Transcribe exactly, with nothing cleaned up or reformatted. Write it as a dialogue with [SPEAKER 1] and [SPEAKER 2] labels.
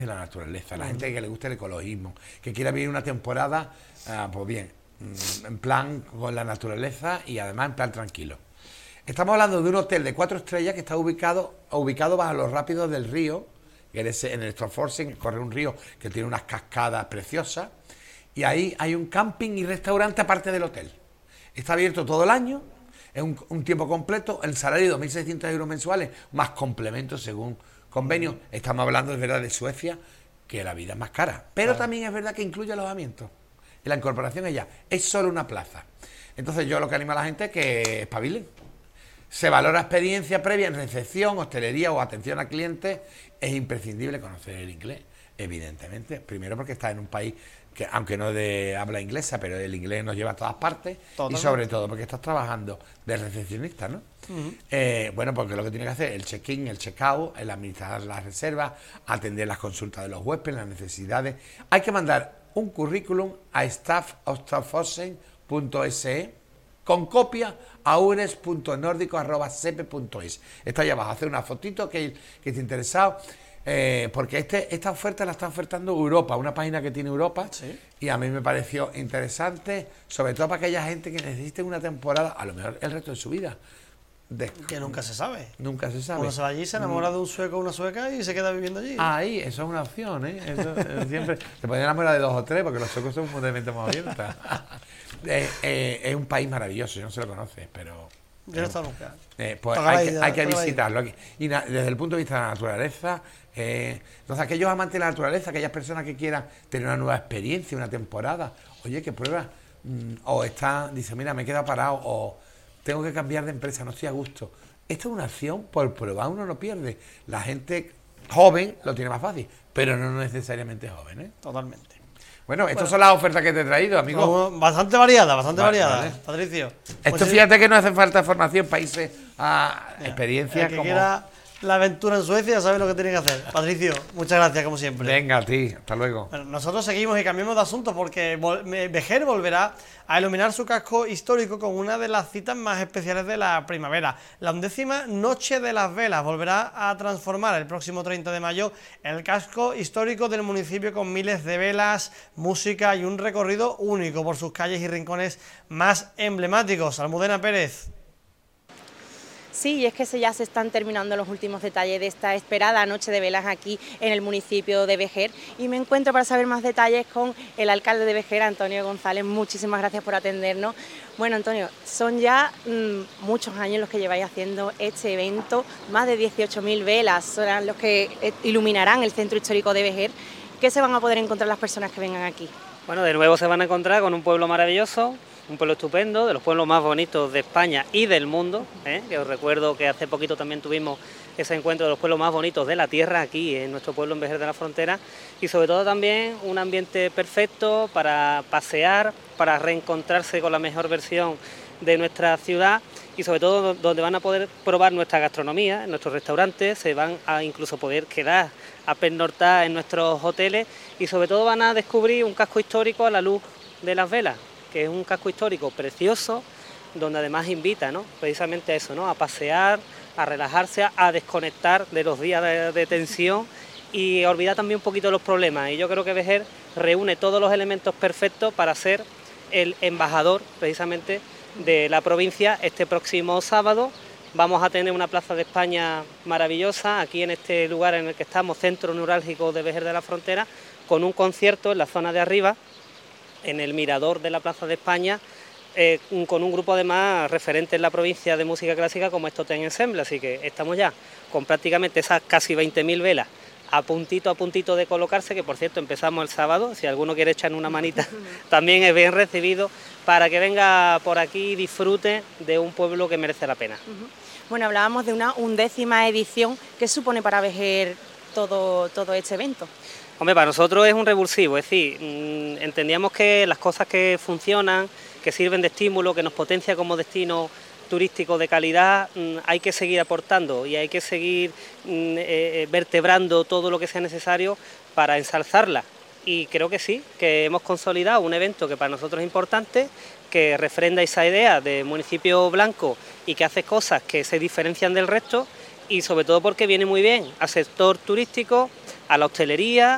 [SPEAKER 1] de la naturaleza, la gente que le gusta el ecologismo, que quiera vivir una temporada, uh, pues bien, en plan con la naturaleza y además en plan tranquilo. Estamos hablando de un hotel de cuatro estrellas que está ubicado, ubicado bajo los rápidos del río, que en el Storforsen corre un río que tiene unas cascadas preciosas, y ahí hay un camping y restaurante aparte del hotel. Está abierto todo el año, es un, un tiempo completo, el salario de dos mil seiscientos euros mensuales, más complementos según convenio. Estamos hablando, es verdad, de Suecia, que la vida es más cara. Pero claro, también es verdad que incluye alojamiento. Y la incorporación es ya, es solo una plaza. Entonces yo lo que animo a la gente es que espabilen. Se valora experiencia previa en recepción, hostelería o atención a clientes. Es imprescindible conocer el inglés, evidentemente. Primero porque está en un país que, aunque no de habla inglesa, pero el inglés nos lleva a todas partes. Totalmente. Y sobre todo porque estás trabajando de recepcionista, ¿no? Uh-huh. eh, bueno, porque lo que tiene que hacer es el check-in, el check-out, el administrar las reservas, atender las consultas de los huéspedes, las necesidades. Hay que mandar un currículum a staff punto se con copia a ures punto nórdico arroba sepe punto es. Está ahí abajo, hacer una fotito que, que esté interesado, eh, porque este, esta oferta la está ofertando Europa, una página que tiene Europa, ¿sí? Y a mí me pareció interesante, sobre todo para aquella gente que necesite una temporada, a lo mejor el resto de su vida. De,
[SPEAKER 2] que nunca se sabe.
[SPEAKER 1] Nunca se sabe.
[SPEAKER 2] Uno se va allí, se enamora de un sueco o una sueca y se queda viviendo allí.
[SPEAKER 1] Ahí, eso es una opción, ¿eh? Eso, eh, siempre se puede enamorar de dos o tres porque los suecos son mundialmente más abiertos. eh, eh, es un país maravilloso, yo no se lo conoce, pero...
[SPEAKER 2] Yo no he estado nunca.
[SPEAKER 1] Eh, pues hay que, hay que visitarlo. Y na, desde el punto de vista de la naturaleza, eh, entonces aquellos amantes de la naturaleza, aquellas personas que quieran tener una nueva experiencia, una temporada, oye, que prueba, mm, o está, dice, mira, me he quedado parado, o... tengo que cambiar de empresa, no estoy a gusto. Esta es una acción, por probar uno no pierde. La gente joven lo tiene más fácil, pero no necesariamente joven, ¿eh?
[SPEAKER 2] Totalmente.
[SPEAKER 1] Bueno, estas bueno, son las ofertas que te he traído, amigo.
[SPEAKER 2] Bastante variada, bastante vale, variada, vale. Patricio.
[SPEAKER 1] Esto pues fíjate sí, que no hace falta formación, países a mira, experiencias
[SPEAKER 2] que
[SPEAKER 1] como...
[SPEAKER 2] quiera la aventura en Suecia sabe lo que tiene que hacer. Patricio, muchas gracias como siempre.
[SPEAKER 1] Venga, a ti, hasta luego.
[SPEAKER 2] Bueno, nosotros seguimos y cambiamos de asunto porque Vejer volverá a iluminar su casco histórico con una de las citas más especiales de la primavera. La undécima Noche de las Velas volverá a transformar el próximo treinta de mayo el casco histórico del municipio con miles de velas, música y un recorrido único por sus calles y rincones más emblemáticos. Almudena Pérez.
[SPEAKER 3] Sí, y es que ya se están terminando los últimos detalles de esta esperada noche de velas aquí en el municipio de Vejer y me encuentro para saber más detalles con el alcalde de Vejer, Antonio González. Muchísimas gracias por atendernos. Bueno, Antonio, son ya mmm, muchos años los que lleváis haciendo este evento, más de dieciocho mil velas serán los que iluminarán el centro histórico de Vejer. ¿Qué se van a poder encontrar las personas que vengan aquí?
[SPEAKER 4] Bueno, de nuevo se van a encontrar con un pueblo maravilloso, un pueblo estupendo, de los pueblos más bonitos de España y del mundo, ¿eh? Que os recuerdo que hace poquito también tuvimos ese encuentro de los pueblos más bonitos de la tierra aquí en nuestro pueblo en Vejer de la Frontera, y sobre todo también un ambiente perfecto para pasear, para reencontrarse con la mejor versión de nuestra ciudad y sobre todo donde van a poder probar nuestra gastronomía, en nuestros restaurantes, se van a incluso poder quedar a pernoctar en nuestros hoteles y sobre todo van a descubrir un casco histórico a la luz de las velas, que es un casco histórico precioso, donde además invita, ¿no?, precisamente a eso, ¿no?, a pasear, a relajarse, a desconectar de los días de, de tensión y a olvidar también un poquito los problemas. Y yo creo que Vejer reúne todos los elementos perfectos para ser el embajador precisamente de la provincia. Este próximo sábado vamos a tener una plaza de España maravillosa aquí en este lugar en el que estamos, centro neurálgico de Vejer de la Frontera, con un concierto en la zona de arriba, en el mirador de la Plaza de España, eh, con un grupo además referente en la provincia de música clásica como es Totem Ensemble, así que estamos ya con prácticamente esas casi veinte mil velas a puntito a puntito de colocarse, que por cierto empezamos el sábado, si alguno quiere echar una manita también es bien recibido, para que venga por aquí y disfrute de un pueblo que merece la pena.
[SPEAKER 3] Bueno, hablábamos de una undécima edición. ¿Qué supone para Vejer todo, todo este evento?
[SPEAKER 4] Hombre, para nosotros es un revulsivo, es decir, mmm, entendíamos que las cosas que funcionan, que sirven de estímulo, que nos potencia como destino turístico de calidad, mmm, hay que seguir aportando y hay que seguir mmm, eh, vertebrando todo lo que sea necesario para ensalzarla. Y creo que sí, que hemos consolidado un evento que para nosotros es importante, que refrenda esa idea de municipio blanco y que hace cosas que se diferencian del resto y sobre todo porque viene muy bien al sector turístico, a la hostelería,